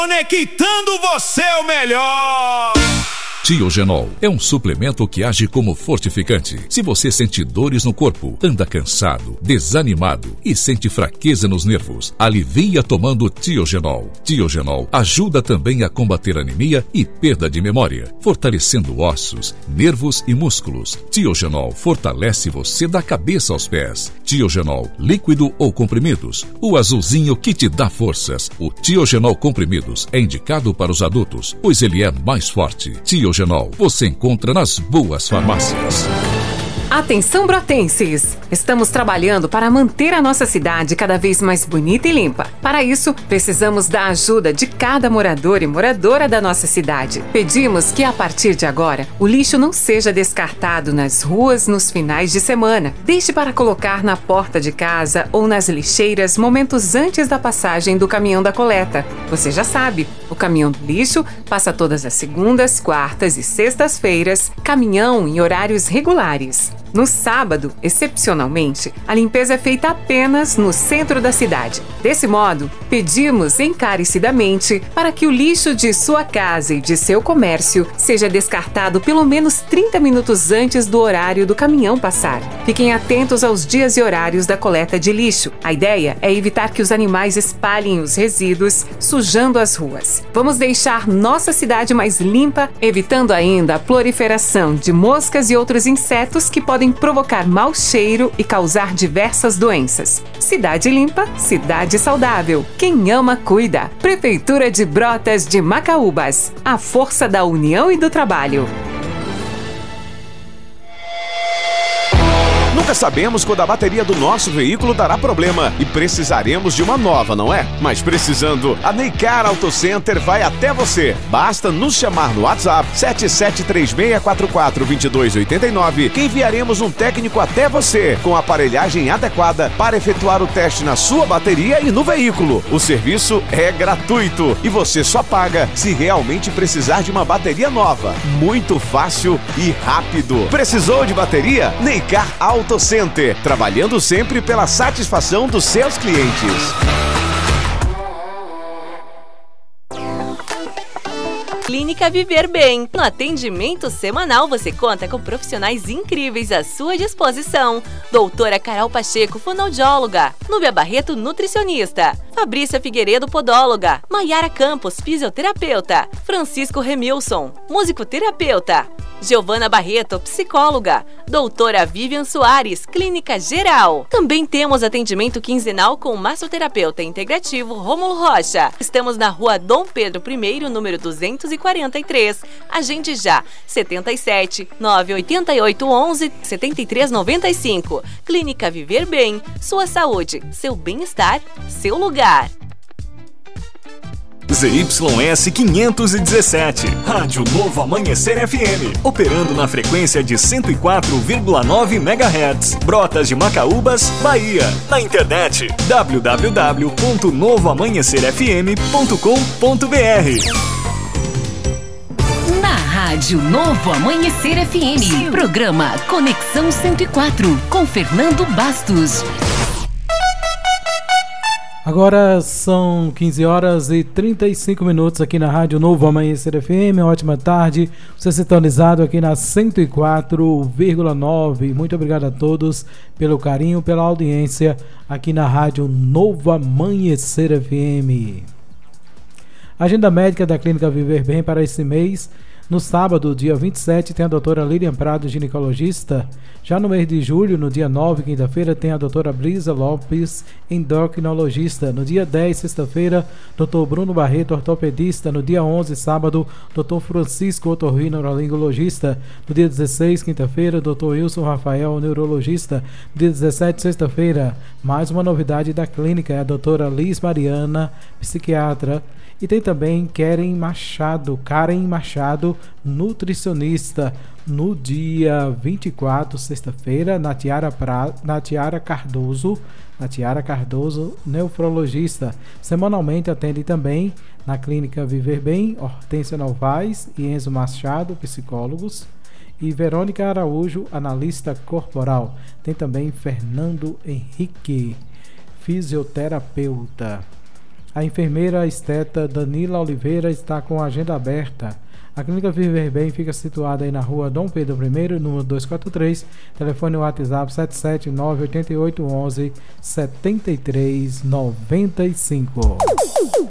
Conectando você ao melhor. Tiogenol é um suplemento que age como fortificante. Se você sente dores no corpo, anda cansado, desanimado e sente fraqueza nos nervos, alivia tomando Tiogenol. Tiogenol ajuda também a combater anemia e perda de memória, fortalecendo ossos, nervos e músculos. Tiogenol fortalece você da cabeça aos pés. Tiogenol, líquido ou comprimidos, o azulzinho que te dá forças. O Tiogenol comprimidos é indicado para os adultos, pois ele é mais forte. Tiogenol você encontra nas boas farmácias. Atenção, brotenses! Estamos trabalhando para manter a nossa cidade cada vez mais bonita e limpa. Para isso, precisamos da ajuda de cada morador e moradora da nossa cidade. Pedimos que, a partir de agora, o lixo não seja descartado nas ruas nos finais de semana. Deixe para colocar na porta de casa ou nas lixeiras momentos antes da passagem do caminhão da coleta. Você já sabe, o caminhão do lixo passa todas as segundas, quartas e sextas-feiras, caminhão em horários regulares. No sábado, excepcionalmente, a limpeza é feita apenas no centro da cidade. Desse modo, pedimos encarecidamente para que o lixo de sua casa e de seu comércio seja descartado pelo menos 30 minutos antes do horário do caminhão passar. Fiquem atentos aos dias e horários da coleta de lixo. A ideia é evitar que os animais espalhem os resíduos, sujando as ruas. Vamos deixar nossa cidade mais limpa, evitando ainda a proliferação de moscas e outros insetos que podem provocar mau cheiro e causar diversas doenças. Cidade limpa, cidade saudável. Quem ama, cuida. Prefeitura de Brotas de Macaúbas. A força da união e do trabalho. Nunca sabemos quando a bateria do nosso veículo dará problema e precisaremos de uma nova, não é? Mas precisando, a Neycar Auto Center vai até você. Basta nos chamar no WhatsApp 7736442289 que enviaremos um técnico até você com aparelhagem adequada para efetuar o teste na sua bateria e no veículo. O serviço é gratuito e você só paga se realmente precisar de uma bateria nova. Muito fácil e rápido. Precisou de bateria? Neycar Auto Center, trabalhando sempre pela satisfação dos seus clientes. Clínica Viver Bem. No atendimento semanal, você conta com profissionais incríveis à sua disposição. Doutora Carol Pacheco, fonoaudióloga. Núbia Barreto, nutricionista. Fabrícia Figueiredo, podóloga. Maiara Campos, fisioterapeuta. Francisco Remilson, musicoterapeuta. Giovana Barreto, psicóloga. Doutora Vivian Soares, clínica geral. Também temos atendimento quinzenal com o massoterapeuta integrativo Rômulo Rocha. Estamos na rua Dom Pedro I, número 243. Agende já, 77 988 11 73 95. Clínica Viver Bem, sua saúde, seu bem-estar, seu lugar. ZYS 517, Rádio Novo Amanhecer FM, operando na frequência de 104,9 MHz, Brotas de Macaúbas, Bahia. Na internet, www.novoamanhecerfm.com.br. Na Rádio Novo Amanhecer FM, programa Conexão 104, com Fernando Bastos. Agora são 15 horas e 35 minutos aqui na Rádio Novo Amanhecer FM. Ótima tarde, você sintonizado aqui na 104,9. Muito obrigado a todos pelo carinho, pela audiência aqui na Rádio Novo Amanhecer FM. Agenda médica da Clínica Viver Bem para esse mês. No sábado, dia 27, tem a doutora Lilian Prado, ginecologista. Já no mês de julho, no dia 9, quinta-feira, tem a doutora Brisa Lopes, endocrinologista. No dia 10, sexta-feira, doutor Bruno Barreto, ortopedista. No dia 11, sábado, doutor Francisco otorrinolaringologista. No dia 16, quinta-feira, doutor Wilson Rafael, neurologista. No dia 17, sexta-feira, mais uma novidade da clínica, é a doutora Liz Mariana, psiquiatra. E tem também Karen Machado, nutricionista. No dia 24, sexta-feira, Natiara Cardoso, nefrologista. Semanalmente atende também na Clínica Viver Bem, Hortência Novaes e Enzo Machado, psicólogos. E Verônica Araújo, analista corporal. Tem também Fernando Henrique, fisioterapeuta. A enfermeira esteta Danila Oliveira está com a agenda aberta. A Clínica Viver Bem fica situada aí na rua Dom Pedro I, número 243, telefone WhatsApp 77988117395.